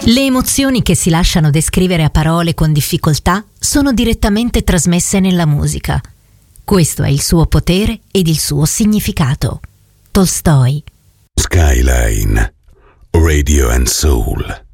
Le emozioni che si lasciano descrivere a parole con difficoltà sono direttamente trasmesse nella musica. Questo è il suo potere ed il suo significato. Tolstoi. Skyline, Radio and Soul.